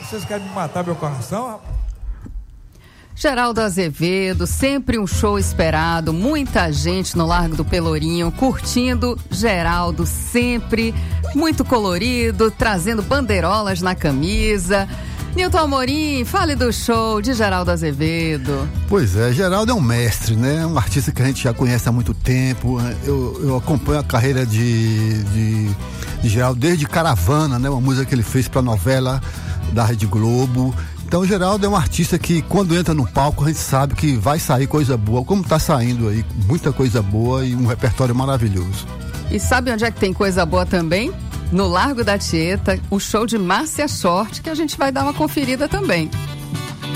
Vocês querem me matar meu coração, rapaz? Geraldo Azevedo, sempre um show esperado, muita gente no Largo do Pelourinho curtindo Geraldo, sempre muito colorido, trazendo bandeirolas na camisa. Nilton Amorim, fale do show de Geraldo Azevedo. Pois é, Geraldo é um mestre, né? Um artista que a gente já conhece há muito tempo. Eu acompanho a carreira de Geraldo desde Caravana, né? Uma música que ele fez para a novela da Rede Globo. Então, o Geraldo é um artista que, quando entra no palco, a gente sabe que vai sair coisa boa, como tá saindo aí, muita coisa boa e um repertório maravilhoso. E sabe onde é que tem coisa boa também? No Largo da Tieta, o show de Márcia Short, que a gente vai dar uma conferida também.